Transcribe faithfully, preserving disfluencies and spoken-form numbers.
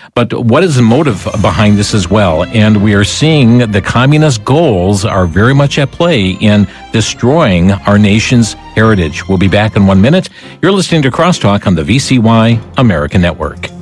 But what is the motive behind this as well? And we are seeing the communist goals are very much at play in destroying our nation's heritage. We'll be back in one minute. You're listening to Crosstalk on the V C Y American Network.